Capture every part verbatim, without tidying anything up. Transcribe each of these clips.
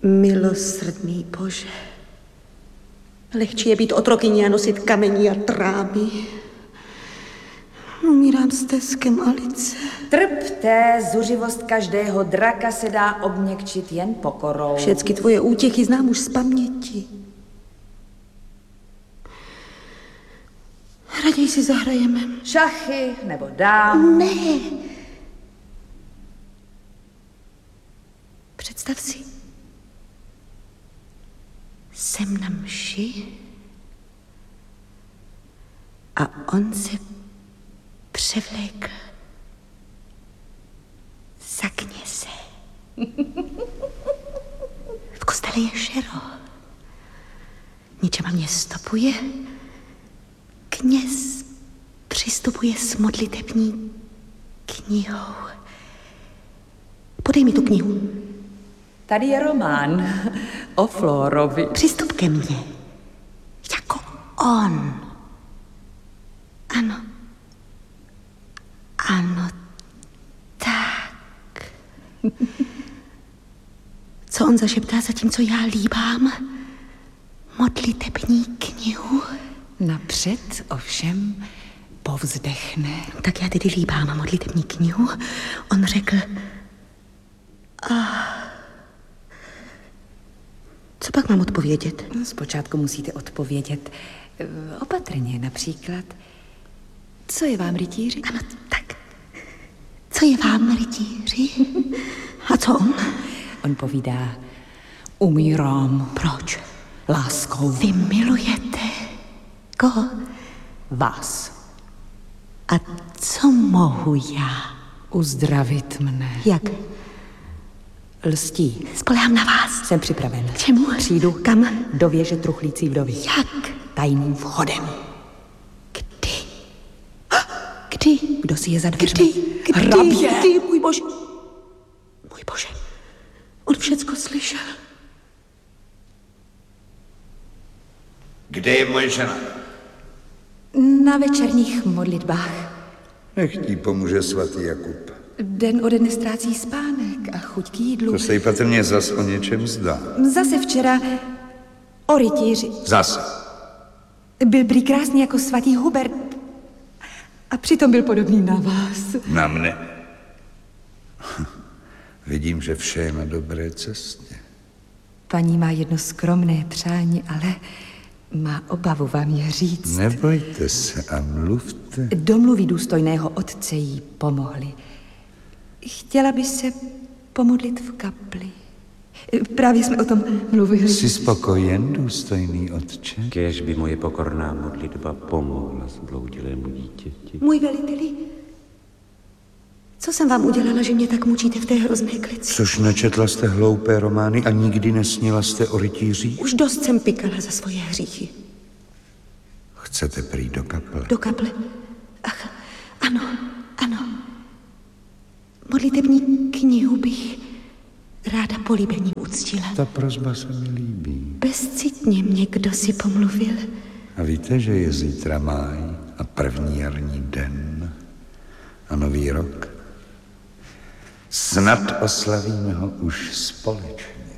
Milosrdný Bože, lehčí je být otrokyní a nosit kamení a trámy. Umírám s teskem, Alice. Trpté, zuřivost každého draka se dá obměkčit jen pokorou. Všecky tvoje útěchy znám už z paměti. Raději si zahrajeme. Šachy nebo dám. Ne. Představ si, jsem na mši a on se převlékl za kněze. V kostele je šero. Ničema mě stopuje. Kněz přistupuje s modlitební knihou. Podej mi tu knihu. Tady je román o Flórovi. Přistup ke mně. Jako on. Ano. Ano, tak. Co on zašeptá, zatímco já líbám modlitební knihu? Napřed ovšem povzdechne. Tak já tedy líbám modlitební knihu. On řekl... Ah, co pak mám odpovědět? Zpočátku musíte odpovědět opatrně, například. Co je vám, rytíři? Ano, tak. Co je vám, rytíři? A co on? On povídá, umírám. Proč? Láskou. Vy milujete. Koho? Vás. A co mohu já? Uzdravit mne. Jak? Lstí. Spolehám na vás. Jsem připraven. K čemu? Přijdu. Kam? Do věže truchlící vdovy. Jak? Tajným vchodem. Kdy? Kdy? Kdo si je za dveřmi? Kdy? Kdy? Hrabě. Kdy? Můj bože. Můj bože. On všecko slyšel. Kde je moje žena? Na večerních modlitbách. Nech ti pomůže svatý Jakub. Den ode dne ztrácí spánek a chuť k jídlu. To se jí patrně zas o něčem zdá. Zase včera o rytíři. Zase. Byl prý krásný jako svatý Hubert. A přitom byl podobný na vás. Na mne. Vidím, že vše je na dobré cestě. Paní má jedno skromné přání, ale má obavu vám je říct. Nebojte se a mluvte. Domluvy důstojného otce jí pomohly. Chtěla by se pomodlit v kapli. Právě jsme o tom mluvili. Jsi spokojen, důstojný otče? Kéž by moje pokorná modlitba pomohla zbloudilému dítěti. Můj veliteli, co jsem vám udělala, že mě tak mučíte v té hrozné klici? Což nečetla jste hloupé romány a nikdy nesnila jste o rytířích? Už dost jsem pikala za svoje hříchy. Chcete prý do kaple? Do kaple? Ach, ano, ano. Modlitební knihu bych ráda políbením uctila. Ta prosba se mi líbí. Bezcitně mě kdo si pomluvil. A víte, že je zítra máj a první jarní den a nový rok? Snad oslavíme ho už společně.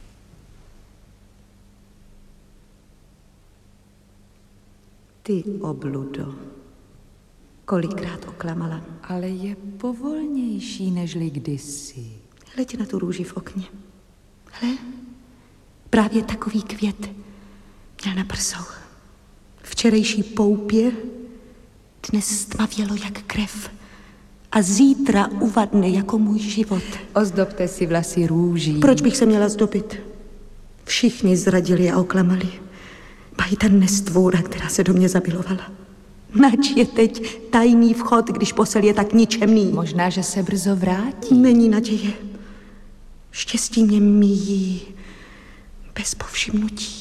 Ty obludo, kolikrát oklamala. Ale je povolnější nežli kdysi. Hleď na tu růži v okně. Hle, právě takový květ měl na prsou. Včerejší poupě dnes stmavělo jak krev a zítra uvadne jako můj život. Ozdobte si vlasy růží. Proč bych se měla zdobit? Všichni zradili a oklamali. Ba i ta nestvůra, která se do mě zamilovala. Nač je teď tajný vchod, když posel je tak ničemný. Možná, že se brzo vrátí. Není naděje. Štěstí mě míjí bez povšimnutí.